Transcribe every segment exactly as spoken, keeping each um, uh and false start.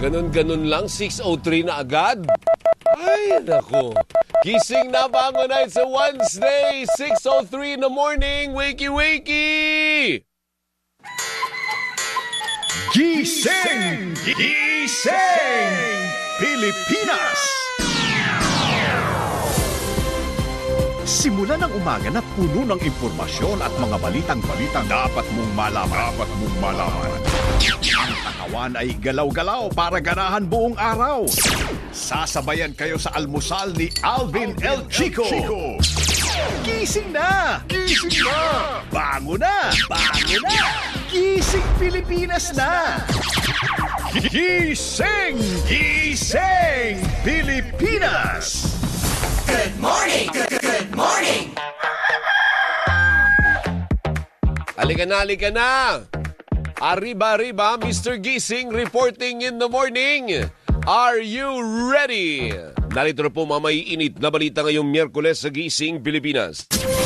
Ganun-ganun lang, six oh three na agad. Ay, naku. Gising na bango na sa Wednesday, six oh three in the morning. Wakey, wakey! Gising! Gising! Pilipinas! Simula ng umaga na puno ng impormasyon at mga balitang-balitang dapat mong malaman. Dapat mong malaman. Ang katawan ay galaw-galaw para ganahan buong araw. Sasabayan kayo sa almusal ni Alvin El Chico. Gising na! Gising na! Bango na! Bango na! Gising Pilipinas na! Gising! Gising Pilipinas! Good morning! Good, good morning! Halika na, halika na! Arriba, arriba, Mister Gising reporting in the morning. Are you ready? Narito na po mamaiinit na balita ngayong Miyerkules sa Gising Pilipinas.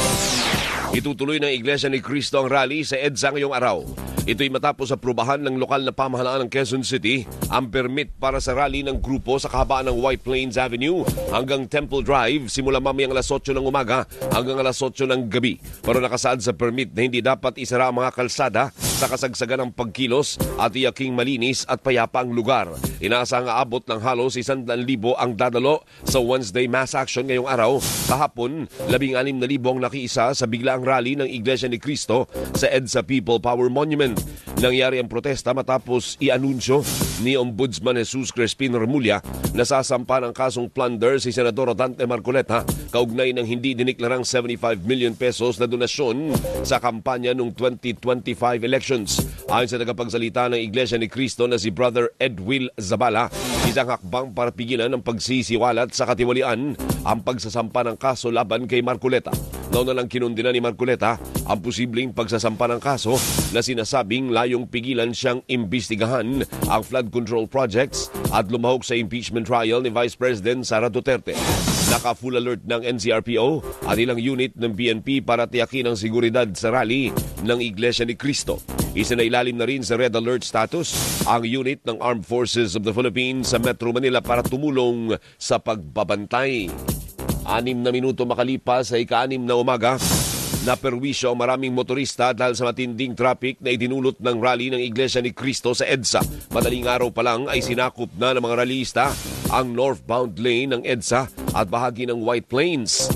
Itutuloy ng Iglesia ni Cristo ang rally sa EDSA ngayong araw. Ito'y matapos aprubahan ng lokal na pamahalaan ng Quezon City ang permit para sa rally ng grupo sa kahabaan ng White Plains Avenue hanggang Temple Drive simula mamayang alas otso ng umaga hanggang alas otso ng gabi. Pero nakasaad sa permit na hindi dapat isara ang mga kalsada sa kasagsagan ng pagkilos at iyaking malinis at payapa ang lugar. Inaasang aabot ng halos isandaan libo ang dadalo sa Wednesday mass action ngayong araw. Kahapon, labing anim na libo ang nakiisa sa biglaang rally ng Iglesia ni Cristo sa EDSA People Power Monument. Nangyari ang protesta matapos i-anunsyo ni Ombudsman Jesus Crispin Remulla na sasampa ng kasong plunder si Senador Dante Marcoleta kaugnay ng hindi diniklarang seventy-five million pesos na donasyon sa kampanya noong twenty twenty-five elections. Ayon sa tagapagsalita ng Iglesia ni Cristo na si Brother Edwil Zabala, isang hakbang para pigilan ang pagsisiwalat sa katiwalian ang pagsasampa ng kaso laban kay Marcoleta. Noon na lang kinundina ni Marcoleta ang posibleng pagsasampa ng kaso na sinasabing layong pigilan siyang imbestigahan ang flood control projects at lumahok sa impeachment trial ni Vice President Sara Duterte. Naka-full alert ng N C R P O at ilang unit ng B N P para tiyakin ang seguridad sa rally ng Iglesia ni Cristo. Isinailalim na rin sa red alert status ang unit ng Armed Forces of the Philippines sa Metro Manila para tumulong sa pagbabantay. Anim na minuto makalipas sa ika-anim na umaga, naperwisyo ang maraming motorista dahil sa matinding traffic na idinulot ng rally ng Iglesia ni Cristo sa EDSA. Madaling araw pa lang ay sinakop na ng mga rallyista ang northbound lane ng EDSA at bahagi ng White Plains.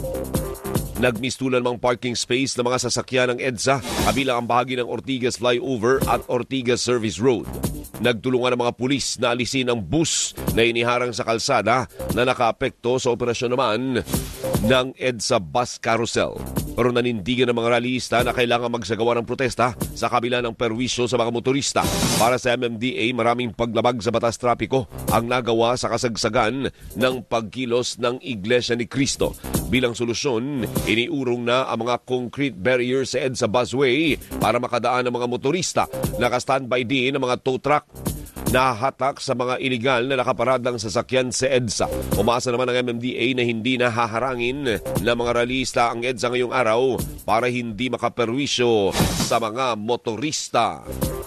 Nagmistulan mang parking space ng mga sasakyan ng EDSA kabilang ang bahagi ng Ortigas Flyover at Ortigas Service Road. Nagtulungan ng mga pulis na alisin ang bus na iniharang sa kalsada na nakaapekto sa operasyon naman ng EDSA Bus Carousel. Pero nanindigan ng mga rallyista na kailangan magsagawa ng protesta sa kabila ng perwisyo sa mga motorista. Para sa M M D A, maraming paglabag sa batas trapiko ang nagawa sa kasagsagan ng pagkilos ng Iglesia ni Cristo. Bilang solusyon, iniurong na ang mga concrete barriers sa EDSA busway para makadaan ng mga motorista. Naka-standby din ang mga tow truck na hatak sa mga iligal na nakaparadang sasakyan sa EDSA. Umasa naman ng M M D A na hindi na haharangin ng mga rallyista ang EDSA ngayong araw para hindi makaperwisyo sa mga motorista.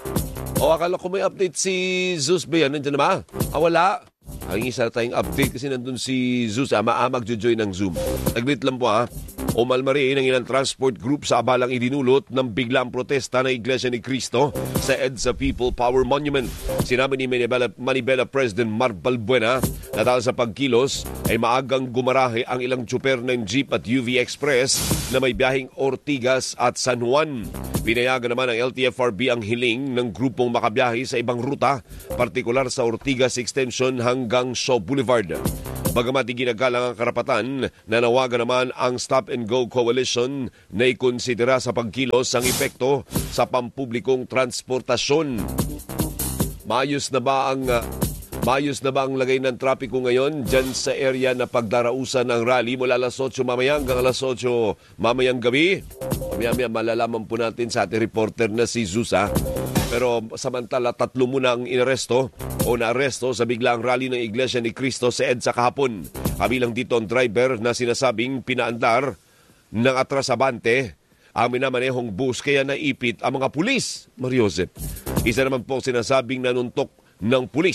O akala ko may update si Zeus ba yan? Nandiyan na ba? Ah, wala. Ang isa tayong update kasi nandun si Zeus. Ah, maamag jojoy ng Zoom. Naglit lang po ha. Umalmari ng ilang transport group sa abalang idinulot ng biglang protesta ng Iglesia ni Cristo sa EDSA People Power Monument. Sinabi ni Manibela, Manibela President Mar Balbuena na dahil sa pagkilos ay maagang gumarahe ang ilang tsuper ng Jeep at U V Express na may biyaheng Ortigas at San Juan. Pinayagan naman ng L T F R B ang hiling ng grupong makabiyahe sa ibang ruta, partikular sa Ortigas Extension hanggang Shaw Boulevard. Bagamat iginagalang ang karapatan, nanawagan naman ang Stop and Go Coalition na ikonsidera sa pagkilos ang epekto sa pampublikong transportasyon. Maayos na ba ang uh, maayos na ba ang lagay ng trapiko ngayon dyan sa area na pagdarausan ng rally mula alas otso mamaya hanggang alas otso mamayang gabi? Mamaya-maya malalaman po natin sa ating reporter na si Zusa. Pero samantala, tatlo muna ang inaresto o naaresto sa biglaang rally ng Iglesia ni Cristo sa EDSA kahapon. Kabilang dito ang driver na sinasabing pinaandar ng atrasabante ang minamanehong bus kaya naipit ang mga pulis. Mariosep. Isa naman po sinasabing nanuntok ng pulis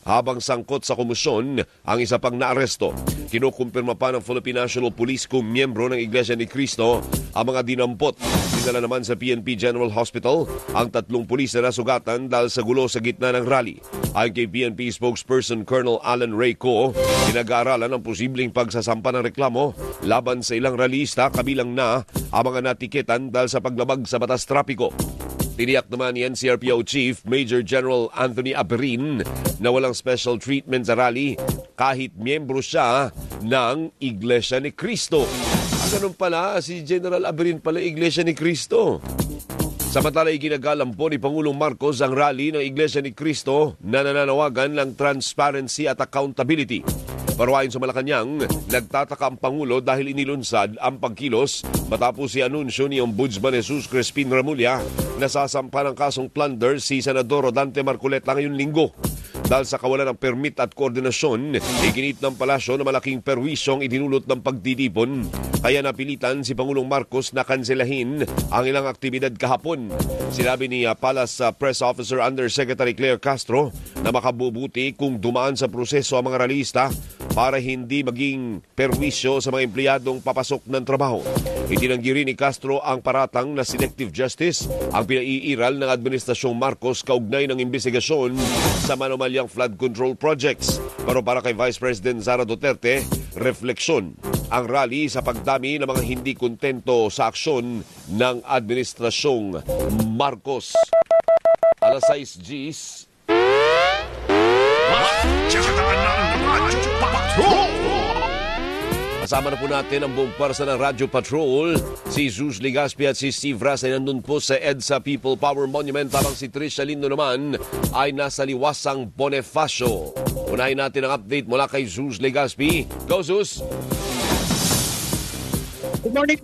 habang sangkot sa komisyon ang isa pang naaresto. Kinukumpirma pa ng Philippine National Police kung miyembro ng Iglesia ni Cristo ang mga dinampot. Dinala naman sa P N P General Hospital ang tatlong pulis na nasugatan dahil sa gulo sa gitna ng rally. Ayon kay P N P spokesperson Colonel Alan Rayco, pinag-aaralan ang posibleng pagsasampa ng reklamo laban sa ilang rallyista, kabilang na ang mga natiketan dahil sa paglabag sa batas trapiko. Tiniyak naman ni N C R P O Chief Major General Anthony Aperin na walang special treatment sa rally kahit miyembro siya ng Iglesia ni Cristo. Ah, ganun pala, si General Aperin pala Iglesia ni Cristo. Samantala, iginagalang po ni Pangulong Marcos ang rally ng Iglesia ni Cristo na nananawagan ng transparency at accountability. Pero ayon sa Malacanang, nagtataka ang Pangulo dahil inilunsad ang pagkilos matapos si anunsyo ni Ombudsman Jesus Crispin Remulla na sasampa ng kasong plunder si Senador Rodante Marcoleta ngayong linggo. Dahil sa kawalan ng permit at koordinasyon, iginit ng palasyo na malaking perwisyong idinulot ng pagtitipon. Kaya napilitan si Pangulong Marcos na kanselahin ang ilang aktibidad kahapon. Sinabi ni Palace Press Officer Undersecretary Claire Castro na makabubuti kung dumaan sa proseso ang mga rallyista para hindi maging perwisyo sa mga empleyadong papasok ng trabaho. Itinanggi rin ni Castro ang paratang na selective justice ang pinaiiral ng Administrasyong Marcos kaugnay ng investigasyon sa manumalyang flood control projects. Pero para kay Vice President Sara Duterte, refleksyon ang rally sa pagdami ng mga hindi kontento sa aksyon ng Administrasyong Marcos. Alas sais Gs. Kasama na po natin ang buong parsa ng Radyo Patrol. Si Zeus Legaspi at si Steve Ras ay nandun po sa EDSA People Power Monument, habang si Trisha Lindo naman ay nasa Liwasang Bonifacio. Unahin natin ang update mula kay Zeus Legaspi. Go, Zeus! Good morning.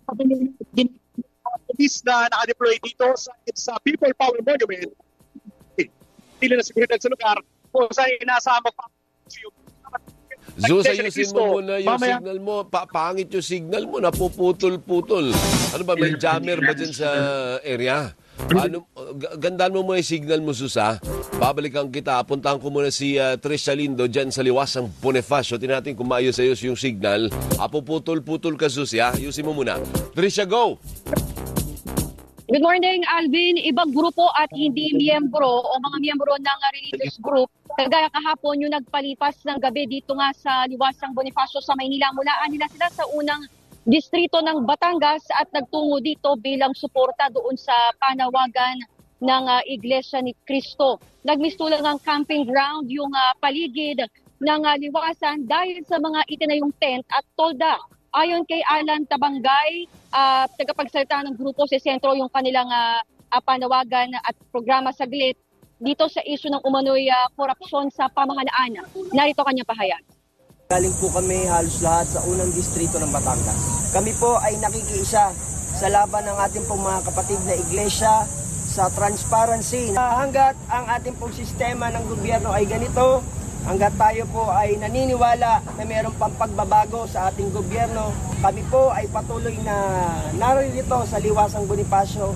Police na nakadeploy dito sa EDSA People Power Monument. Pili na seguridad sa lugar kung saan inasama pa yung Zeus, ayusin mo muna yung Mamaya. signal mo. Pa pangit yung signal mo, napuputol-putol. Ano ba, may jammer ba dyan sa area? Ano, g- gandaan mo muna yung signal mo, Zeus, ha? Babalikan kita. Puntahan ko muna si uh, Trisha Lindo dyan sa Liwasang Bonifacio. Tingnan natin kung maayos-ayos yung signal. Apuputol-putol ka, Zeus, ha? Ayusin mo muna. Trisha, go! Good morning, Alvin. Ibang grupo at hindi miyembro o mga miyembro ng religious group, kagaya kahapon yung nagpalipas ng gabi dito nga sa Liwasang Bonifacio sa Maynila. Mulaan nila sila sa unang distrito ng Batangas at nagtungo dito bilang suporta doon sa panawagan ng uh, Iglesia ni Cristo. Nagmistulang ang camping ground yung uh, paligid ng uh, Liwasan dahil sa mga itinayong tent at tolda. Ayon kay Alan Tabangay, uh, tagapagsalita ng grupo, sa sentro yung kanilang uh, uh, panawagan at programa saglit dito sa issue ng umano'y uh, korupsyon sa pamahalaan. Narito kanyang pahayag. Galing po kami halos lahat sa unang distrito ng Batangas. Kami po ay nakikiisa sa laban ng ating pong mga kapatid na iglesia sa transparency. Hanggat ang ating pong sistema ng gobyerno ay ganito, hanggat tayo po ay naniniwala na mayroon pang pagbabago sa ating gobyerno, kami po ay patuloy na naririto sa Liwasang Bonifacio.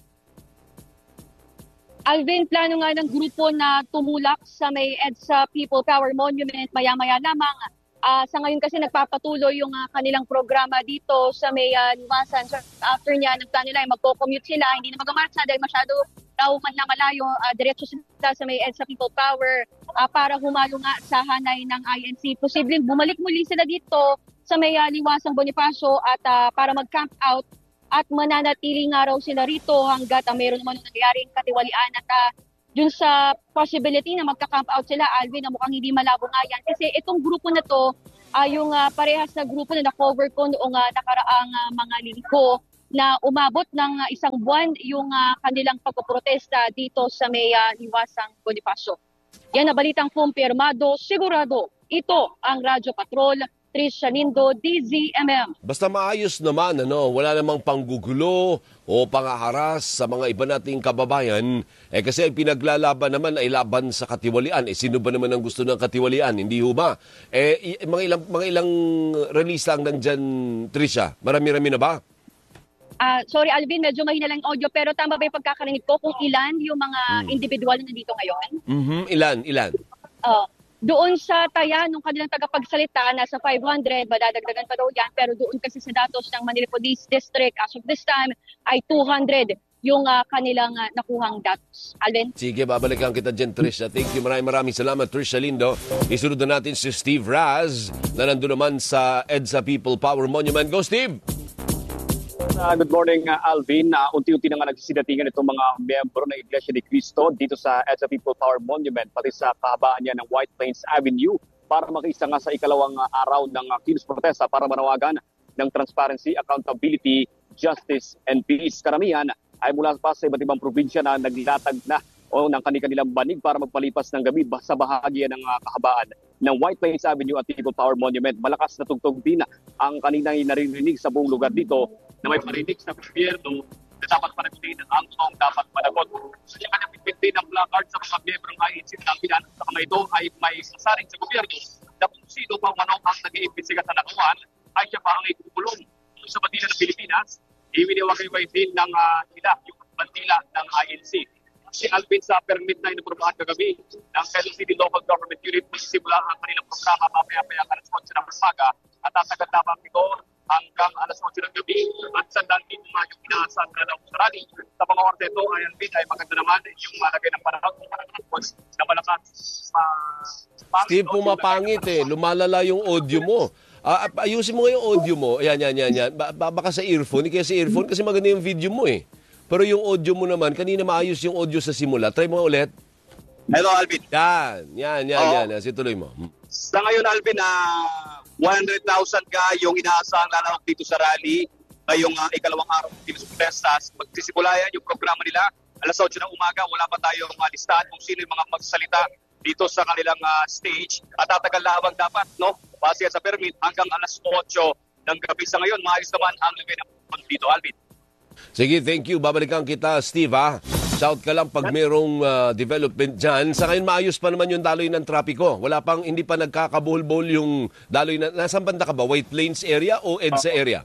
Alvin, plano nga ng grupo na tumulak sa may EDSA People Power Monument maya-maya lamang. Uh, sa ngayon kasi nagpapatuloy yung uh, kanilang programa dito sa may uh, Liwasan. So after niya, nagplano nila, magko-commute sila, hindi na magamarcha dahil masyado daw man na malayo, uh, diretso sila sa may EDSA People Power uh, para humalo nga sa hanay ng I N C. Posibleng bumalik muli sila dito sa may uh, Liwasang Bonifacio at uh, para mag-camp out at mananatili nga raw sila rito hanggat uh, mayroon naman nangyayaring katiwalian at uh, dun sa possibility na magka-camp out sila, Alvin, na mukhang hindi malabo nga yan. Kasi itong grupo na to, uh, yung uh, parehas na grupo na na-cover ko noong uh, nakaraang uh, mga linggo na umabot ng uh, isang buwan yung uh, kanilang pagpoprotesta dito sa may uh, Liwasang Bonifacio. Yan na balitang kumpirmado, sigurado. Ito ang Radyo Patrol, Trisha Lindo, D Z M M. Basta maayos naman, ano, wala namang panggugulo o pangaharas sa mga iba nating kababayan. Eh kasi ang pinaglalaban naman ay laban sa katiwalian. Eh sino ba naman ang gusto ng katiwalian? Hindi ho ba? Eh mga ilang, mga ilang release lang nandyan, Trisha? Marami-rami na ba? Uh, sorry Alvin, medyo mahina lang yung audio pero tama ba yung pagkakarinig ko kung ilan yung mga hmm. individual na nandito ngayon? Mm-hmm. Ilan? Ilan? Uh, doon sa taya ng kanilang tagapagsalita, nasa five hundred, madadagdagan pa daw yan. Pero doon kasi sa datos ng Manila Police District, as of this time, ay two hundred yung uh, kanilang uh, nakuhang datos. Alvin? Sige, babalikan kita dyan, Trisha. Thank you. Maraming maraming salamat, Trisha Lindo. Isunod na natin si Steve Raz na nandun naman sa EDSA People Power Monument. Go, Steve! Uh, good morning, uh, Alvin. Uh, unti-unti na nga nagsisidatingan itong mga miyembro ng Iglesia ni Cristo dito sa EDSA People Power Monument, pati sa kahabaan niya ng White Plains Avenue para makisa nga sa ikalawang uh, araw ng uh, kilos protesta para manawagan ng transparency, accountability, justice, and peace. Karamihan ay mula pa sa iba't ibang probinsya na naglatag na o ng kanilang banig para magpalipas ng gabi sa bahagi ng uh, kahabaan ng White Plains Avenue at People Power Monument. Malakas na tugtog din ang kaninang naririnig sa buong lugar dito na may parinig sa gobyerno na dapat panagutin ang toong dapat managot. Sa so, kanya pitpit din ang placard sa mga miyembrong I N C na bilan sa mga ito ay may sasaring sa gobyerno na kung sino pa manong ang nag-iimbisiga sa nakawan ay siya pa ang ikukulong. Sa bandila ng Pilipinas, iwiniwagay din ng uh, nila yung bandila ng I N C. Si Alvin sa permit na inaprubahan kagabi ng Quezon City Local Government Unit magsisimula ang kanilang programa mamaya-maya alas otso ng umaga at tatagal lamang ito hanggang alas otso ng gabi at sandaan din mga yung inaasahan na ng sarali. Sa mga orte ito ay Alvin ay maganda naman yung malagay ng panahon na malakas sa... Uh, Steve, pumapangit eh. Lumalala yung audio mo. Uh, ayusin mo nga yung audio mo. Ayan, yan, yan, yan. Ba- baka sa earphone. Kaya sa earphone kasi maganda yung video mo eh. Pero yung audio mo naman, kanina maayos yung audio sa simula. Try mo nga ulit. Hello, Alvin. Yan, yan, yan, Oo. yan. Kasi tuloy mo. Sa ngayon, Alvin, na uh, one hundred thousand ka yung inaasahang lalawag dito sa rally ngayong uh, ikalawang araw ng Kilos Protestas. Magsisimula yan yung programa nila. Alas otso ng umaga, wala pa tayong uh, listahan kung sino yung mga magsalita dito sa kanilang uh, stage. At tatagal lamang dapat, no? Base sa permit hanggang alas otso ng gabi. Sa ngayon, maayos naman ang lagay ng dito, Alvin. Sige, thank you. Babalikan kita, Steve, ha? Shout ka lang pag merong uh, development dyan. Sa ngayon, maayos pa naman yung daloy ng trapiko. Wala pang, hindi pa nagkakabuhol-buhol yung daloy na... Nasaan banda ka ba? White Plains area o EDSA area?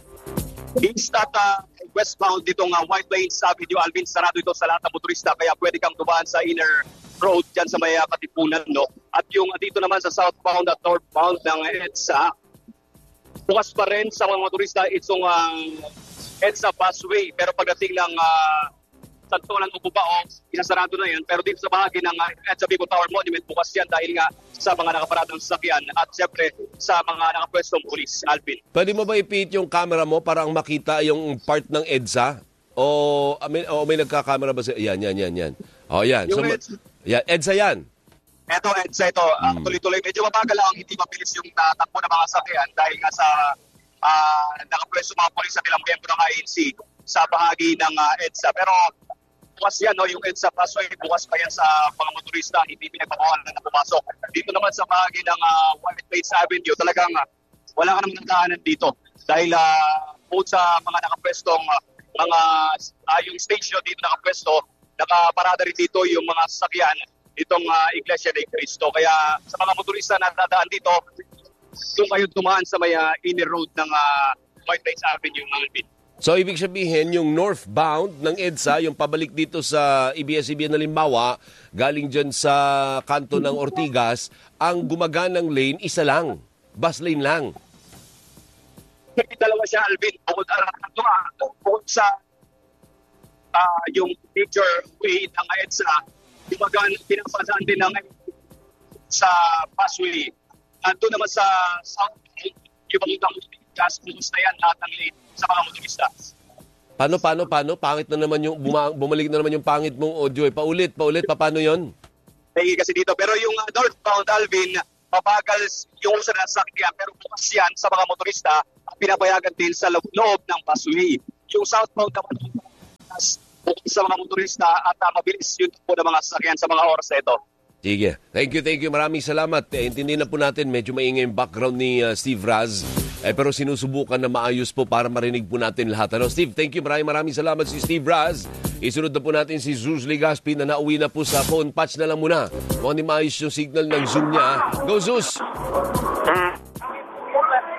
East at uh, westbound ditong uh, White Plains Avenue, Alvin. Sarado ito sa lahat ng motorista kaya pwede kang dumaan sa inner road dyan sa may uh, Katipunan, no? At yung uh, dito naman sa southbound at northbound ng EDSA, bukas pa rin sa mga motorista itong uh, EDSA busway. Pero pagdating ng uh, Santolan o Cubao, isasarado na yan. Pero dito sa bahagi ng uh, EDSA People Power Monument, bukas yan dahil nga sa mga nakaparadang sasakyan at siyempre sa mga nakapwestong pulis, Alvin. Pwede mo ba ipihit yung camera mo para ang makita yung part ng EDSA? O, I mean, o may nagka-camera ba? Sa... Yan, yan, yan, yan. O, yan. So, Yung EDSA, yan, EDSA yan. Ito, EDSA ito. Uh, tuloy-tuloy. Medyo mabagal lang, hindi mabilis yung uh, takbo ng mga sasakyan dahil nga sa uh, nakapwesto mga pulis at ilang miyembro ng I N C sa bahagi ng uh, EDSA. Pero bukas yan, no, yung EDSA busway, bukas pa yan sa mga motorista, hindi pinagpapawalan na pumasok. Dito naman sa bahagi ng uh, White Plains Avenue, talagang uh, wala ka naman nagdaanan dito. Dahil uh, bukod sa mga nakapwestong uh, mga uh, yung station dito nakapwesto, nakaparada rin dito yung mga sasakyan itong uh, Iglesia ni Cristo. Kaya sa mga motorista na dadaan dito, doon kayo dumaan sa may uh, inner road ng uh, White Plains Avenue, Alvin. So, ibig sabihin, yung northbound ng EDSA, yung pabalik dito sa A B S C B N na Limbawa, galing dyan sa kanto ng Ortigas, ang gumaganang lane, isa lang. Bus lane lang. Dalawa siya, Alvin. Bukod, uh, bukod sa uh, yung major way ng EDSA, gumagan, pinapadaan din ng sa busway. Ando naman sa south, yung mga gas, bukas na yan lahat ng lane sa mga motorista. Paano, paano, paano? Pangit na naman yung, buma, bumalik na naman yung pangit mong audio. Eh. Paulit, paulit, pa, paano yun? Hey, kasi dito. Pero yung uh, northbound, Alvin, mabagal yung uso ng sakyan. Pero bukas yan sa mga motorista, pinapayagan din sa loob, loob ng busway. Yung southbound naman, bukas sa mga motorista at uh, mabilis yun po ng mga sakyan sa mga oras na ito. Sige. Thank you, thank you. Maraming salamat. Eh, intindihin na po natin, medyo maingay yung background ni uh, Steve Raz. Eh, pero sinusubukan na maayos po para marinig po natin lahat. Ano, Steve, thank you. Maraming maraming salamat si Steve Raz. Isunod na po natin si Zeus Legaspi na nauwi na po sa phone. Patch na lang muna. Mukhang di maayos yung signal ng Zoom niya. Go, Zeus!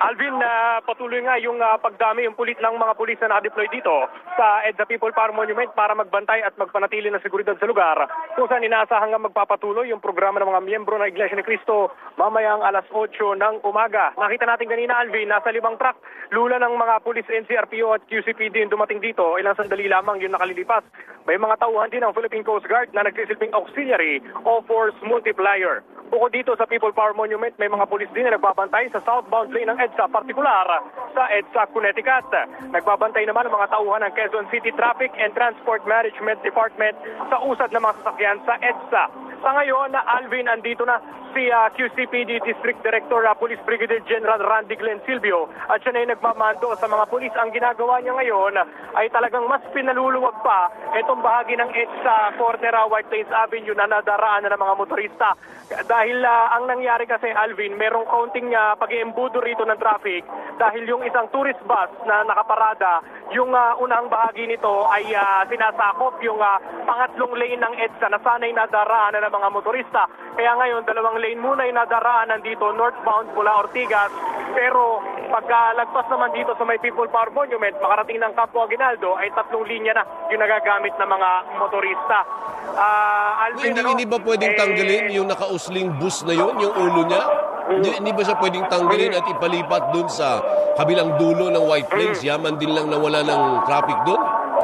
Alvin, uh, patuloy nga yung uh, pagdami, yung pulit ng mga pulis na nakadeploy dito sa EDSA People Power Monument para magbantay at magpanatili ng seguridad sa lugar, kung saan inaasahan nga magpapatuloy yung programa ng mga miyembro ng Iglesia ni Cristo mamayang alas otso ng umaga. Nakita natin kanina, Alvin, nasa limang truck, lula ng mga pulis N C R P O at Q C P D yung dumating dito. Ilang sandali lamang yung nakalilipas. May mga tauhan din ng Philippine Coast Guard na nagsisilbing auxiliary o force multiplier. Bukod dito sa People Power Monument, may mga pulis din na nagbabantay sa southbound lane ng EDSA, partikular sa EDSA, Connecticut. Nagbabantay naman ang mga tauhan ng Quezon City Traffic and Transport Management Department sa usad ng mga sasakyan sa EDSA. Sa ngayon, Alvin, andito na si uh, Q C P D District Director uh, Police Brigadier General Randy Glenn Silvio at siya na yung nagmamando sa mga pulis. Ang ginagawa niya ngayon ay talagang mas pinaluluwag pa itong bahagi ng EDSA corner uh, White Plains Avenue na nadaraan na ng mga motorista. Dahil uh, ang nangyari kasi, Alvin, merong counting uh, pag-iembudo rito ng traffic dahil yung isang tourist bus na nakaparada, yung uh, unang bahagi nito ay uh, sinasakop yung uh, pangatlong lane ng EDSA na sana'y nadaraan na ng mga motorista. Kaya ngayon, dalawang lane muna yung nadaraanan dito, northbound mula Ortigas. Pero pagkalagpas naman dito sa may People Power Monument, makarating ng Campo Aguinaldo, ay tatlong linya na yung nagagamit ng mga motorista. Uh, Alvin, Hindi, ano, hindi ba pwedeng eh, tanggalin yung nakausling bus na yun, yung ulo niya? Hindi, hindi ba siya pwedeng tanggalin at ipalipat dun sa kabilang dulo ng White Plains? Yaman din lang nawala ng traffic dun?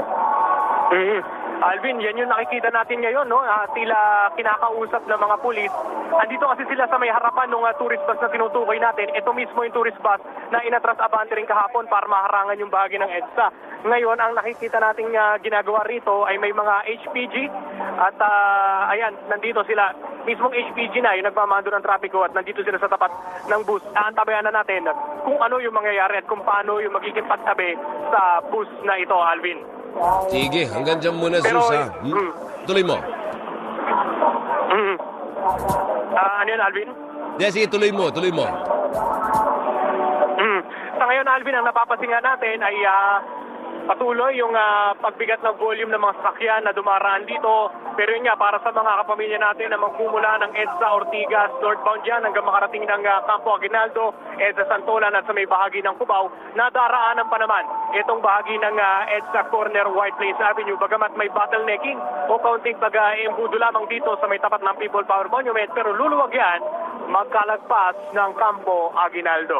Mm-hmm. Alvin, yan yung nakikita natin ngayon, no? Uh, tila kinakausap ng mga pulis. Andito kasi sila sa may harapan ng uh, tourist bus na tinutukoy natin. Ito mismo yung tourist bus na inatras abante rin kahapon para maharangan yung bahagi ng EDSA. Ngayon, ang nakikita nating uh, ginagawa rito ay may mga H P G at uh, ayan, nandito sila. Mismong H P G na yung nagmamando ng trapiko at nandito sila sa tapat ng bus. Aantabayan na natin kung ano yung mangyayari at kung paano yung magiging pagtabi sa bus na ito, Alvin. Sige, hanggang dyan muna, Pero, Sus, ha? Hmm? mm, Tuloy mo. mm, uh, ano yun, Alvin? Yeah, sige, tuloy mo, tuloy mo. Mm. Sa ngayon, Alvin, ang napapasingan natin ay uh, patuloy yung uh, pagbigat ng volume ng mga sasakyan na dumaraan dito. Pero yun nga, para sa mga kapamilya natin na magmumula ng EDSA Ortigas, northbound dyan hanggang makarating ng uh, Campo Aguinaldo, EDSA Santolan at sa may bahagi ng Cubao, nadaraanan pa naman itong bahagi ng uh, EDSA Corner White Plains Avenue. Bagamat may bottlenecking o kaunting pag-iembudo lamang dito sa may tapat ng People Power Monument, pero luluwag yan magkalagpas ng Campo Aguinaldo.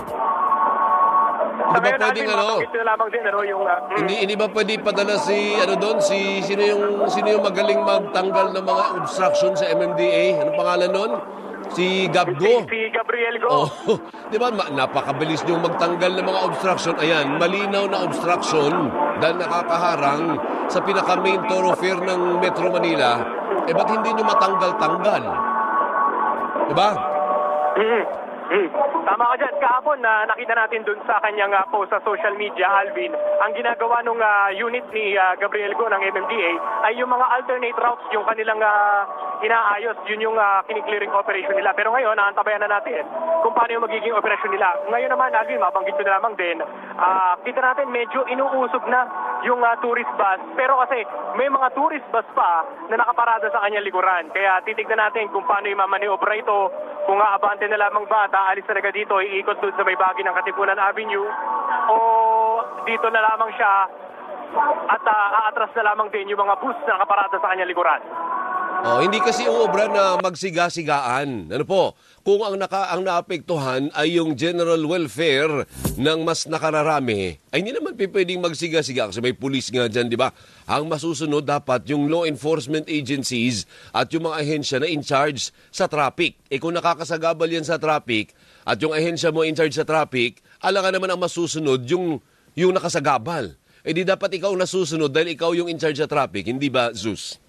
Hindi ba pwedeng ano? Lamang din, ano yung, uh, Hindi, hindi ba pwede padala si, ano doon, si, sino yung, sino yung magaling magtanggal ng mga obstruction sa M M D A? Anong pangalan nun? Si Gabgo? Si, si Gabriel Go. Oh, di ba, ma- napakabilis niyong magtanggal ng mga obstruction. Ayan, malinaw na obstruction dahil nakakaharang sa pinaka-main thoroughfare ng Metro Manila. Eh, ba't hindi niyo matanggal-tanggal? Di ba? Mm-hmm. Hmm. Tama ka dyan. Kahapon na nakita natin dun sa kanyang uh, post sa social media, Alvin, ang ginagawa ng uh, unit ni uh, Gabriel Go ng M M D A ay yung mga alternate routes, yung kanilang uh, inaayos, yun yung uh, kiniklearing operation nila. Pero ngayon, naantabayan na natin kung paano yung magiging operasyon nila. Ngayon naman, Alvin, mabanggit ko na lamang din, uh, kita natin medyo inuusog na yung uh, tourist bus. Pero kasi may mga tourist bus pa na nakaparada sa kanyang likuran. Kaya titignan natin kung paano yung mamaniobra ito, kung aabante na lamang ba, aalis talaga dito, iikot doon sa may bahagi ng Katipunan Avenue, o dito na lamang siya at uh, aatras na lamang din yung mga bus na nakaparada sa kanyang likuran. Oh, hindi kasi uobra na magsiga-sigaan. Ano po? Kung ang naka ang naapektuhan ay yung general welfare ng mas nakararami, ay hindi naman pwedeng magsiga-siga kasi may pulis nga dyan, di ba? Ang masusunod dapat yung law enforcement agencies at yung mga ahensya na in charge sa traffic. Eh kung nakakasagabal yan sa traffic at yung ahensya mo in charge sa traffic, alangan naman ang masusunod yung, yung nakasagabal. Eh di dapat ikaw nasusunod dahil ikaw yung in charge sa traffic, hindi ba, Zeus?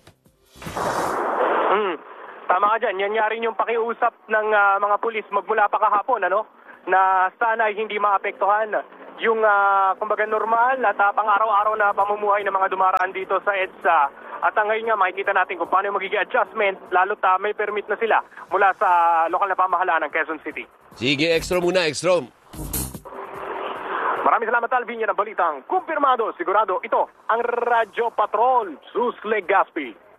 Tama ka dyan. Yan nga rin yung pakiusap ng uh, mga pulis magmula pa kahapon, ano? Na sana ay hindi maapektuhan yung uh, kumbaga normal at uh, pang-araw-araw na pamumuhay ng mga dumaraan dito sa EDSA. At uh, ngayon nga makikita natin kung paano yung magiging adjustment, lalo't uh, may permit na sila mula sa lokal na pamahalaan ng Quezon City. Sige, extra muna, extra. Maraming salamat, Alvin. Yan ang balitang kumpirmado. Sigurado ito ang Radyo Patrol, Zeus Legaspi.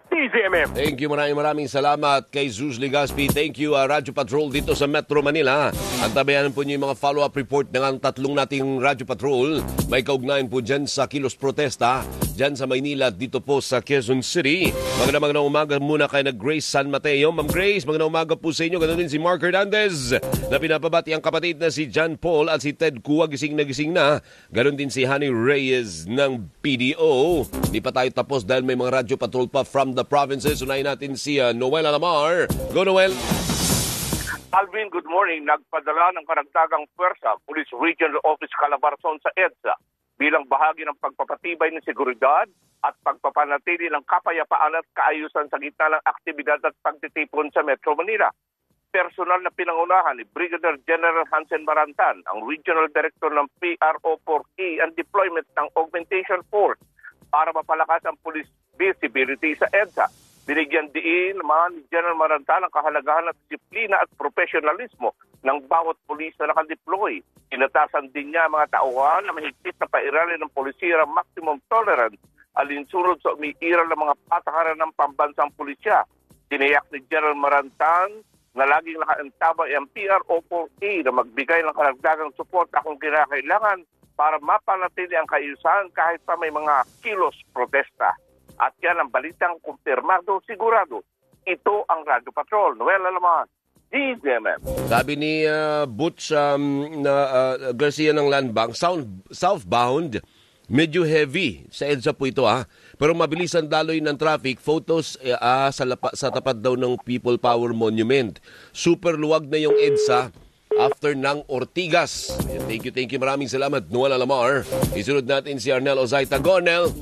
D Z M M. Thank you, maraming maraming salamat kay Zeus Legaspi. Thank you, uh, Radyo Patrol dito sa Metro Manila. At tabayanan po niyo yung mga follow-up report ng tatlong nating Radyo Patrol. May kaugnayan po dyan sa Kilos Protesta, dyan sa Maynila, dito po sa Quezon City. Magandang magandang umaga muna kay na Grace San Mateo. Ma'am Grace, magandang umaga po sa inyo. Ganoon din si Mark Hernandez na pinapabati ang kapatid na si John Paul at si Ted Kua, gising na gising na. Ganoon din si Honey Reyes ng P D O. Di pa tayo tapos dahil may mga Radyo Patrol pa from the provinces. Unahin natin si uh, Noel Alamar. Go, Noel! Alvin, good morning. Nagpadala ng karagdagang puwersa Police Regional Office Calabarzon sa EDSA bilang bahagi ng pagpapatibay ng seguridad at pagpapanatili ng kapayapaan at kaayusan sa gitna ng aktibidad at pagtitipon sa Metro Manila. Personal na pinangunahan ni Brigadier General Hansen Marantan, ang Regional Director ng P R O four E ang deployment ng Augmentation Force para mapalakas ang police visibility sa EDSA. Binigyan diin naman ni General Marantan ang kahalagahan ng disiplina at profesionalismo ng bawat pulis na nakadeploy. Inatasan din niya mga tauhan na mahigpit na pairalin ng polisiya ang maximum tolerance alinsunod sa umiiral ng mga patakaran ng pambansang pulisya. Tiniyak ni General Marantan na laging nakaantabay ang P R O four E na magbigay ng karagdagang suporta kung kinakailangan para mapanatili ang kaayusan kahit pa may mga kilos protesta. At yan ang balitang kumpirmado, sigurado. Ito ang Radyo Patrol. Noel Alamar, D Z M M. Sabi ni uh, Butch um, na uh, Garcia ng Land Bank, sound, southbound, medyo heavy. Sa EDSA po ito ha. Pero mabilis ang daloy ng traffic. Photos uh, sa, lapa, sa tapat daw ng People Power Monument. Super luwag na yung EDSA after ng Ortigas. Thank you, thank you. Maraming salamat, Noel Alamar. Isunod natin si Arnel Ozaita. Go, Arnel!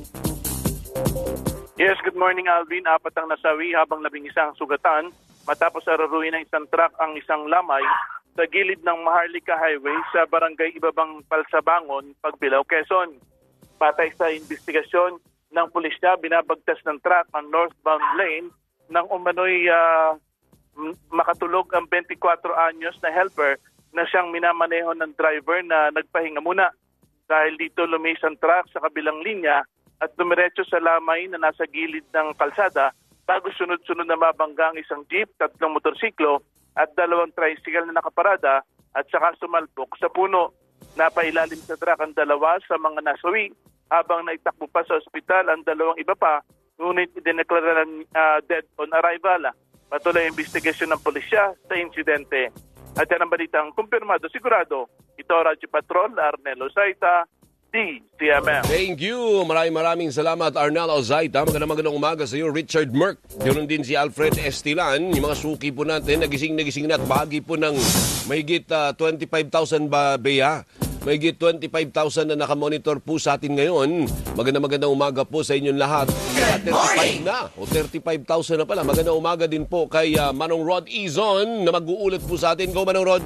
Yes, good morning Alvin. Apat ang nasawi habang labing isang sugatan matapos araruin ng isang truck ang isang lamay sa gilid ng Maharlika Highway sa barangay Ibabang Palsabangon, Pagbilao, Quezon. Patay sa investigasyon ng pulisya, binabagtas ng truck ang northbound lane nang umano'y uh, makatulog ang twenty-four anyos na helper na siyang minamaneho ng driver na nagpahinga muna. Dahil dito lumis ang truck sa kabilang linya at dumiretso sa lamay na nasa gilid ng kalsada bago sunod-sunod na mabangga ang isang jeep, tatlong motorsiklo at dalawang tricycle na nakaparada at saka sumalpok sa puno. Napailalim sa truck ang dalawa sa mga nasawi habang naitakbo pa sa ospital ang dalawang iba pa, ngunit idineklara ng uh, dead on arrival. Patuloy ang investigasyon ng pulisya sa insidente. At yan ang balitang kumpirmado, sigurado. Ito Radyo Patrol, Arnel Ozaita, D Z M M. Thank you. Maraming maraming salamat, Arnel Ozaita. Magandang magandang umaga sa iyo, Richard Merck. Ganoon din si Alfred Estilan. Yung mga suki po natin, nagising nagising na at bahagi po ng mahigit uh, twenty-five thousand ba, Bea? Mahigit twenty-five thousand na nakamonitor po sa atin ngayon. Magandang magandang umaga po sa inyong lahat. Good morning! Na, o thirty-five thousand na pala. Magandang umaga din po kay uh, Manong Rod Izon na mag-uulat po sa atin. Go, Manong Rod!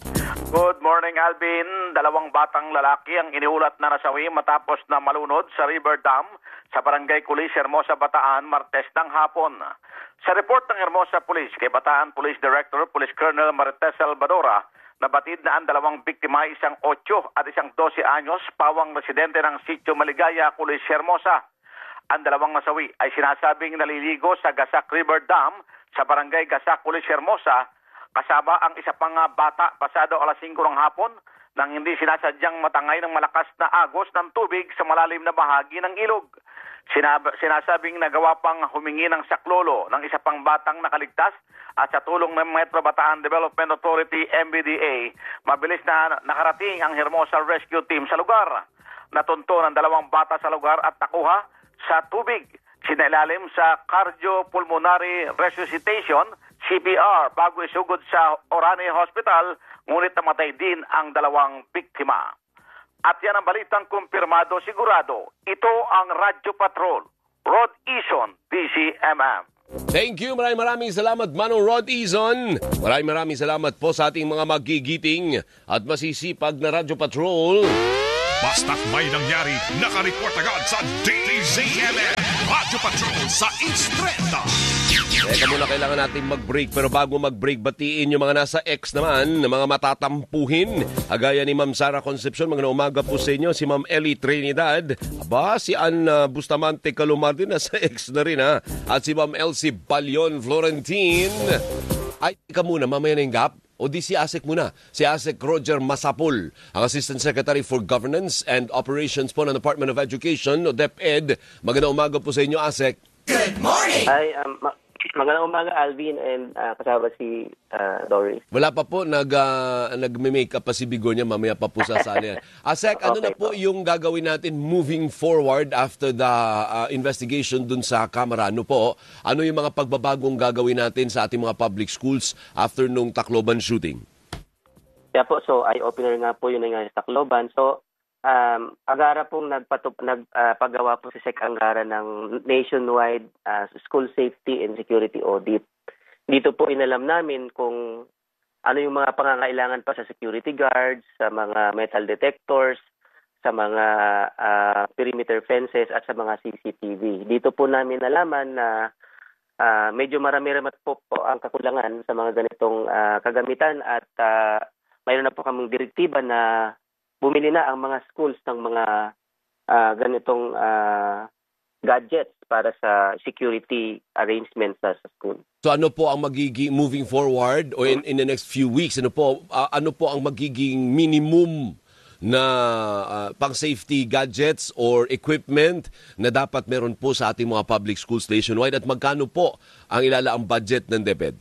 Good morning, Alvin. Dalawang batang lalaki ang iniulat na nasawi matapos na malunod sa River Dam sa Barangay Kulis, Hermosa, Bataan, Martes ng hapon. Sa report ng Hermosa Police kay Bataan Police Director, Police Colonel Marites Salvadora, nabatid na ang dalawang biktima isang eight at isang twelve anyos, pawang residente ng Sitio Maligaya, Kulis, Hermosa. Ang dalawang nasawi ay sinasabing naliligo sa Gasak River Dam sa Barangay Gasak, Kulis, Hermosa, kasama ang isa pang bata pasado alas singko ng hapon nang hindi sinasadyang matangay ng malakas na agos ng tubig sa malalim na bahagi ng ilog. Sinab- sinasabing nagawa pang humingi ng saklolo ng isa pang batang nakaligtas at sa tulong ng Metro Bataan Development Authority M B D A, mabilis na nakarating ang Hermosa Rescue Team sa lugar. Natunto ng dalawang bata sa lugar at nakuha sa tubig. Sinailalim sa Cardiopulmonary Resuscitation C P R bago isugod sa Orani Hospital, ngunit namatay din ang dalawang biktima. At yan ang balitang kumpirmado, sigurado. Ito ang Radyo Patrol, Rod Izon, D Z M M. Thank you. Maraming maraming salamat, Manong Rod Izon. Maraming maraming salamat po sa ating mga magigiting at masisipag na Radyo Patrol. Basta't may nangyari, nakareport agad sa D Z M M. Radyo Patrol sa East Trenta. Teka muna, kailangan natin mag-break. Pero bago mag-break, batiin yung mga nasa X naman, na mga matatampuhin. Agaya ni Ma'am Sara Concepcion, magandang umaga po sa inyo. Si Ma'am Ellie Trinidad. Aba, si Ann Bustamante Calumar din, nasa X na rin ha. At si Ma'am Elsie Balion Florentine. Ay, ika muna, mamaya na yung gap. O di si ASEC muna. Si ASEC Roger Masapul, ang Assistant Secretary for Governance and Operations po ng Department of Education, o DepEd. Magandang umaga po sa inyo, ASEC. Good morning! Hi, um, ma- magandang umaga, Alvin, and uh, kasama si uh, Doris. Wala pa po, nag, uh, nag-make up pa si Bigonya, mamaya pa po sasali. ASEC, ano Okay na po po. yung gagawin natin moving forward after the uh, investigation dun sa Kamara? Ano po? Ano yung mga pagbabagong gagawin natin sa ating mga public schools after nung Tacloban shooting? Kaya po, so eye-opener nga po yun nga sa Tacloban. So, um, Angara pong nagpatup, nagpagawa uh, po si Sec Angara ng nationwide uh, school safety and security audit. Dito po inalam namin kung ano yung mga pangangailangan pa sa security guards, sa mga metal detectors, sa mga uh, perimeter fences at sa mga C C T V. Dito po namin nalaman na uh, medyo marami-ramat po, po ang kakulangan sa mga ganitong uh, kagamitan at uh, mayroon na po kaming direktiba na bumili na ang mga schools ng mga uh, ganitong uh, gadgets para sa security arrangements sa school. So ano po ang magiging moving forward or in, in the next few weeks? Ano po uh, ano po ang magiging minimum na uh, pang-safety gadgets or equipment na dapat meron po sa ating mga public schools nationwide at magkano po ang ilalaang budget ng DepEd?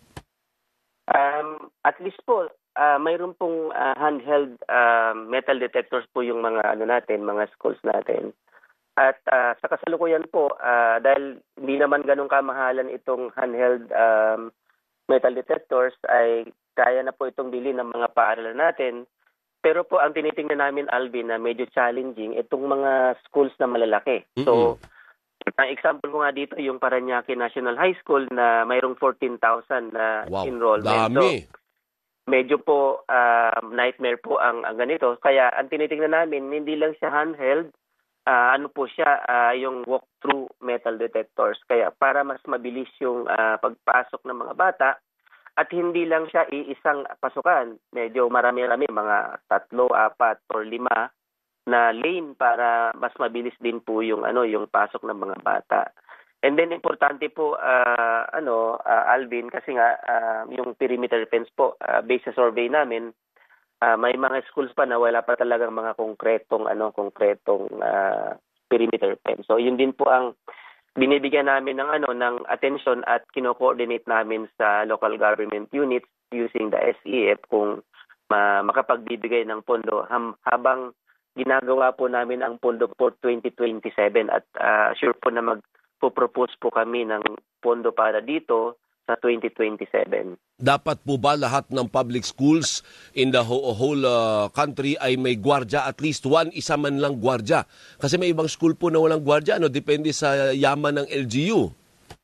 Um, at least po, uh, mayroon pong uh, handheld uh, metal detectors po yung mga ano natin, mga schools natin. At uh, sa kasalukuyan po, uh, dahil hindi naman ganun kamahalan itong handheld um, metal detectors, ay kaya na po itong bilhin ng mga paaralan natin. Pero po ang tinitingnan namin, Alvin, na medyo challenging itong mga schools na malalaki. Mm-hmm. So, ang example ko nga dito, yung Parañaque National High School na mayroong fourteen thousand na wow, enrollment. Dami. So, medyo po uh, nightmare po ang, ang ganito. Kaya ang tinitingnan namin, hindi lang siya handheld, uh, ano po siya, uh, yung walk-through metal detectors. Kaya para mas mabilis yung uh, pagpasok ng mga bata, at hindi lang siya iisang pasukan. Medyo marami-rami, mga tatlo, apat, or lima na lane para mas mabilis din po yung ano yung pasok ng mga bata. And then importante po uh, ano uh, Alvin, kasi nga uh, yung perimeter fence po uh, based sa survey namin, uh, may mga schools pa na wala pa talagang mga konkretong ano konkretong uh, perimeter fence. So yun din po ang binibigyan namin ng ano ng attention at kino-coordinate namin sa local government units using the S E F kung ma- makapagbibigay ng pondo ham- habang ginagawa po namin ang pondo for twenty twenty-seven at uh, sure po na magpo-propose po kami ng pondo para dito sa twenty twenty-seven. Dapat po ba lahat ng public schools in the whole, whole uh, country ay may gwardya, at least one, isa man lang gwardya? Kasi may ibang school po na walang gwardya, ano, depende sa yaman ng L G U.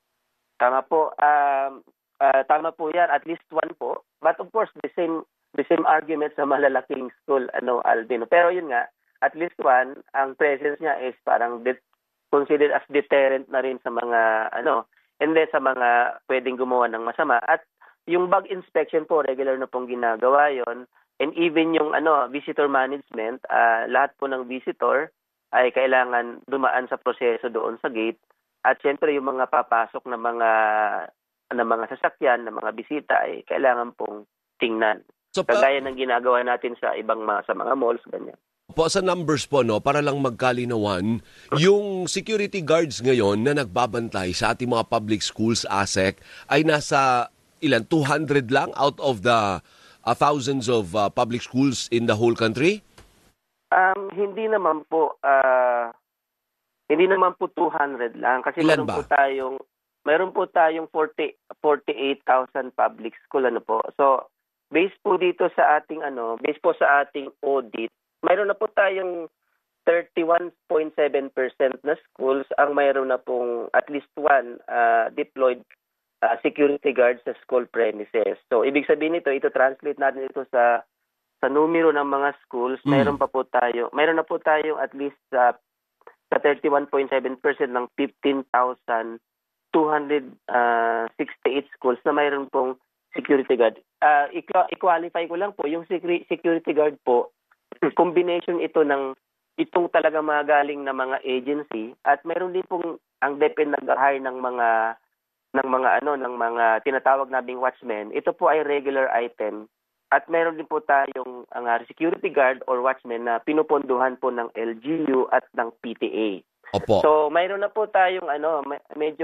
Tama po. Um, uh, tama po yan, at least one po. But of course, the same the same argument sa malalaking school, ano, Alvin. Pero yun nga, at least one, ang presence niya is parang de- considered as deterrent na rin sa mga, ano, and then sa mga pwedeng gumawa ng masama. At yung bug inspection po, regular na pong ginagawa yon. And even yung ano visitor management, uh, lahat po ng visitor ay kailangan dumaan sa proseso doon sa gate. At syempre yung mga papasok na mga na mga sasakyan, na mga bisita ay kailangan pong tingnan. So, pa- Kagaya ng ginagawa natin sa ibang mga sa mga malls, ganyan. Po, sa numbers po, no, para lang magkalinawan, yung security guards ngayon na nagbabantay sa ating mga public schools, ASEC, ay nasa ilan, two hundred lang out of the uh, thousands of uh, public schools in the whole country? Um, hindi naman po, uh, hindi naman po two hundred lang. Kasi Ilan meron ba? po tayong, meron po tayong forty, forty-eight thousand public school, ano po. So, based po dito sa ating, ano, based po sa ating audit, mayroon na po tayong thirty-one point seven percent na schools ang mayroon na pong at least one uh, deployed uh, security guards sa school premises. So, ibig sabihin nito, ito translate natin ito sa sa numero ng mga schools. Mm. Mayroon pa po tayo, mayroon na po tayong at least uh, sa thirty-one point seven percent ng fifteen thousand two hundred sixty-eight schools na mayroon pong security guard. Uh, i-qualify ko lang po, yung security guard po, combination ito ng itong talaga mga galing na mga agency at mayroon din pong ang DepEd nag-hire ng mga ng mga ano ng mga tinatawag naming watchmen. Ito po ay regular item at mayroon din po tayong ang uh, security guard or watchman na pinupondohan po ng L G U at ng P T A. Opo. So mayroon na po tayong ano medyo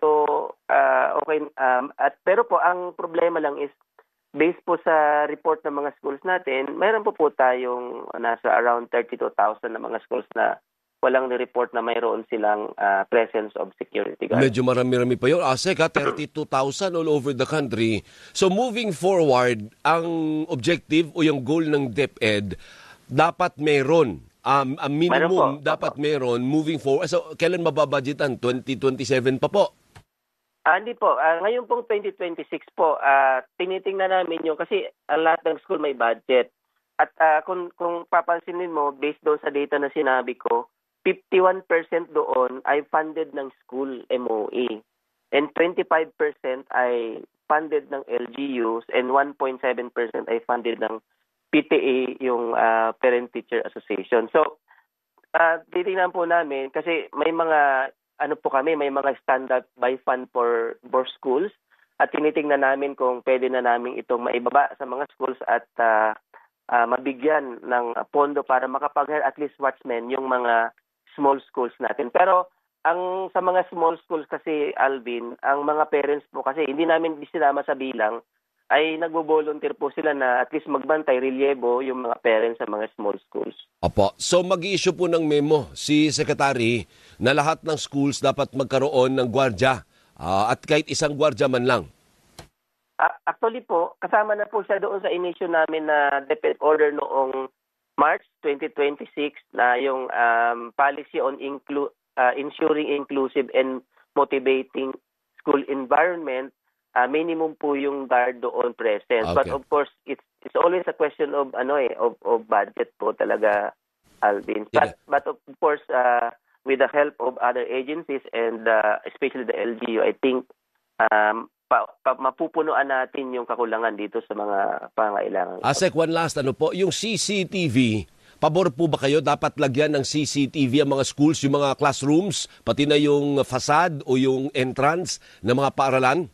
uh, okay um, at pero po ang problema lang is based po sa report ng mga schools natin, mayroon po po tayong nasa around thirty-two thousand na mga schools na walang ni-report na mayroon silang uh, presence of security guards. Medyo marami-rami pa yun. Asek, ha? thirty-two thousand all over the country. So moving forward, ang objective o yung goal ng DepEd, dapat meron. Um, ang minimum dapat meron moving forward. So kailan mababudgetan? twenty twenty-seven pa po? Ah, hindi po. Uh, ngayon pong twenty twenty-six po, uh, tinitingnan namin yung kasi ang lahat ng school may budget. At uh, kung, kung papansinin mo, based doon sa data na sinabi ko, fifty-one percent doon ay funded ng school M O E. And twenty-five percent ay funded ng L G Us and one point seven percent ay funded ng P T A, yung uh, Parent-Teacher Association. So, uh, titingnan po namin kasi may mga ano po kami, may mga standard by fund for, for schools at tinitingnan namin kung pwede na namin itong maibaba sa mga schools at uh, uh, mabigyan ng pondo para makapag-hire at least watchmen yung mga small schools natin. Pero ang sa mga small schools kasi, Alvin, ang mga parents po kasi hindi namin sinama sa bilang ay nagbo-volunteer po sila na at least magbantay, relyebo yung mga parents sa mga small schools. Opo. So mag-i-issue po ng memo si Secretary na lahat ng schools dapat magkaroon ng gwardya uh, at kahit isang gwardya man lang. Uh, actually po, kasama na po siya doon sa in-issue namin na DepEd order noong March twenty twenty-six na yung um, policy on inclu- uh, ensuring inclusive and motivating school environment. Uh, minimum po yung guard doon present. Okay. But of course, it's it's always a question of ano eh of, of budget po talaga, Alvin. But, yeah. but of course, uh, with the help of other agencies and uh, especially the L G U, I think um, pa, pa, mapupunuan natin yung kakulangan dito sa mga pangailangan. Asek, one last ano po, yung C C T V, pabor po ba kayo dapat lagyan ng C C T V ang mga schools, yung mga classrooms, pati na yung facade o yung entrance ng mga paaralan?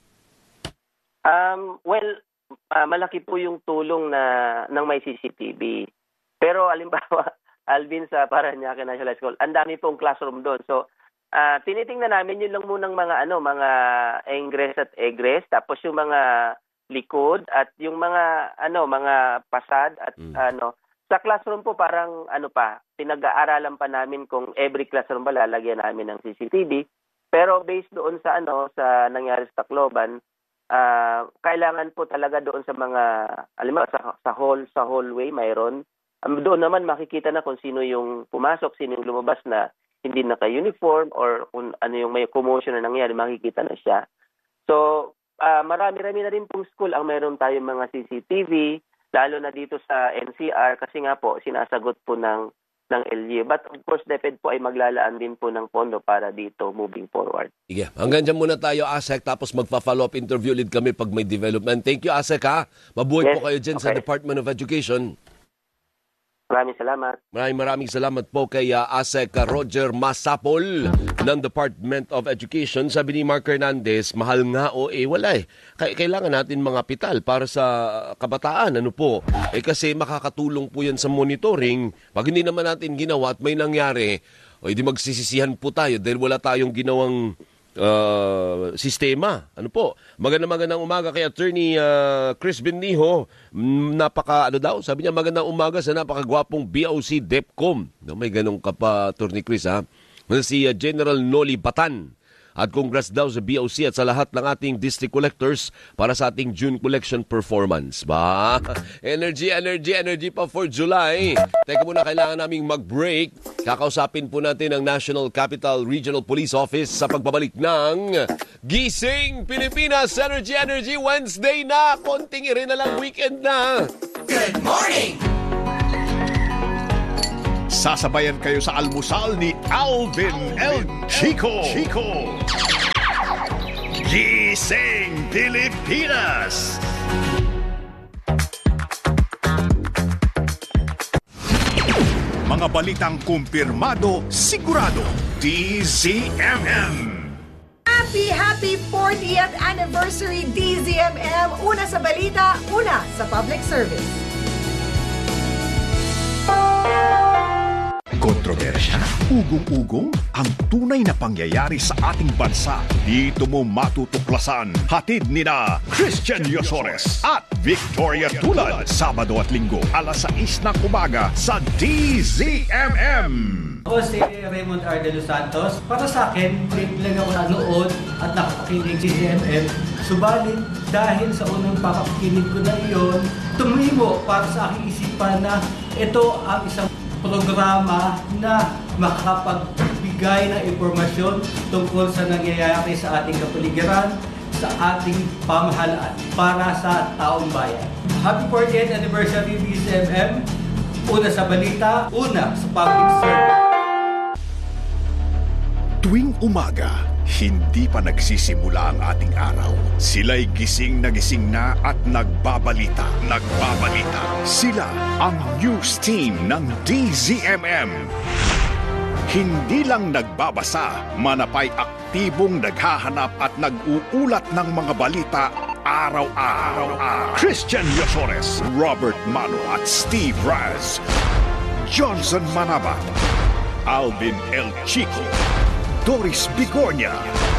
Um, well, uh, malaki po yung tulong na ng may C C T V. Pero alimbawa, Alvin, sa Parañaque National School, ang dami pong classroom doon. So, uh, tinitingnan namin yun lang munang mga ano, mga ingress at egress, tapos yung mga likod at yung mga ano, mga pasad at mm. ano. Sa classroom po parang ano pa, pinag-aaralan pa namin kung every classroom ba lalagyan namin ng C C T V. Pero based doon sa ano, sa nangyari sa Tacloban, Uh, kailangan po talaga doon sa mga, alam mo, sa, sa hall, sa hallway, mayroon. Um, doon naman makikita na kung sino yung pumasok, sino yung lumabas na hindi naka-uniform or kung ano yung may commotion na nangyari, makikita na siya. So, uh, marami-rami na rin pong school ang mayroon tayong mga C C T V, lalo na dito sa N C R kasi nga po, sinasagot po ng ng L G U. But of course, DepEd po ay maglalaan din po ng pondo para dito moving forward. Sige. Hanggang dyan muna tayo, Asek, tapos magpa-follow up interview ulit kami pag may development. Thank you, Asek, ha? Mabuhay yes. po kayo dyan okay. sa Department of Education. Maraming salamat. Maraming maraming salamat po kay uh, Asek Roger Masapol ng Department of Education. Sabi ni Mark Hernandez, mahal nga o eh wala eh. Kailangan natin mga kapital para sa kabataan. Ano po? Eh kasi makakatulong po yan sa monitoring. Pag hindi naman natin ginawa at may nangyari, o hindi magsisisihan po tayo dahil wala tayong ginawang Uh, sistema. Ano po? Magandang magandang umaga kay Attorney uh, Chris Bendijo. Napaka, ano daw? Sabi niya, magandang umaga sa napakagwapong B O C DepCom. No, may ganun ka pa, Attorney Chris, ha? Si uh, General Noli Batan. At congrats daw sa B O C at sa lahat ng ating district collectors para sa ating June collection performance. Ba? Energy, energy, energy pa for July. Teka muna, kailangan naming mag-break. Kakausapin po natin ang National Capital Regional Police Office sa pagbabalik ng Gising Pilipinas. Energy, energy, Wednesday na. Konting rin na lang, weekend na. Good morning! Sasabayan kayo sa almusal ni Alvin El Chico. Chico. Gising Pilipinas! Mga balitang kumpirmado, sigurado, D Z M M. Happy, happy fortieth anniversary D Z M M! Una sa balita, una sa public service. Kontrobersya, ugong-ugong, ang tunay na pangyayari sa ating bansa. Dito mo matutuklasan. Hatid ni na Christian Yosores at Victoria Tulad. Sabado at Linggo, alas sais ng umaga sa D Z M M. Ako si Raymond R. De Los Santos. Para sa akin, break lang ako nanood at nakapakinig sa D Z M M. Subalit, dahil sa unang papakinig ko na iyon, tumimo para sa aking isipan na ito ang isang programa na makapagbigay ng impormasyon tungkol sa nangyayari sa ating kapaligiran, sa ating pamahalaan para sa taong bayan. Happy fortieth anniversary D Z M M! Una sa balita, una sa public service. Tuwing umaga, hindi pa nagsisimula ang ating araw. Sila'y gising na gising na at nagbabalita. Nagbabalita. Sila ang news team ng D Z M M. Hindi lang nagbabasa, manapay aktibong naghahanap at nag-uulat ng mga balita araw-araw. Christian Yosores, Robert Mano at Steve Raz, Johnson Manabat, Alvin El Chico, Doris Bigornia.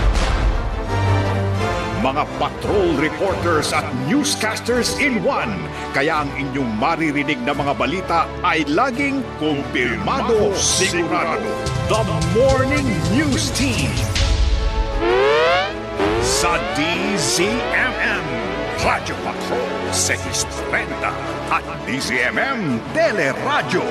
Mga patrol reporters at newscasters in one. Kaya ang inyong maririnig na mga balita ay laging kumpirmado, sigurado. The Morning News Team sa D Z M M. Radio Patrol six thirty at D Z M M Teleradyo.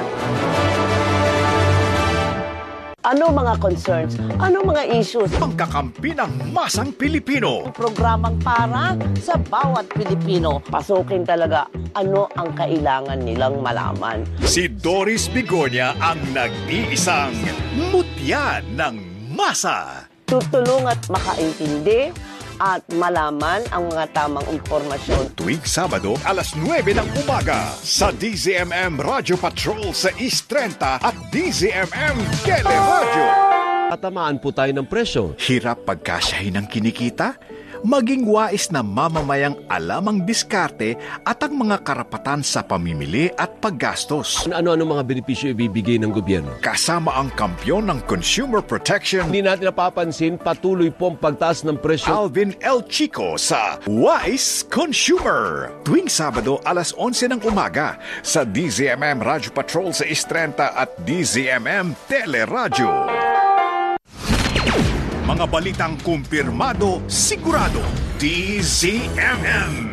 Ano mga concerns? Ano mga issues? Pangkakampi ng masang Pilipino. Programang para sa bawat Pilipino. Pasukin talaga ano ang kailangan nilang malaman. Si Doris Bigornia ang nag-iisang mutya ng masa. Tutulong at makaintindi at malaman ang mga tamang impormasyon. Tuwing Sabado, alas nuwebe ng umaga sa D Z M M Radio Patrol sa East thirty at D Z M M Teleradyo. Tatamaan po tayo ng presyo. Hirap pagkasyahin ng kinikita? Maging wais na mamamayang alam ang diskarte at ang mga karapatan sa pamimili at paggastos. Ano-ano mga benepisyo ibibigay ng gobyerno? Kasama ang kampyon ng consumer protection. Hindi natin napapansin, patuloy po ang pagtaas ng presyo. Alvin El Chico sa Wise Consumer. Tuwing Sabado, alas onse ng umaga sa D Z M M Radio Patrol sa East thirty at D Z M M Teleradyo. Mga balitang kumpirmado, sigurado, D Z M M.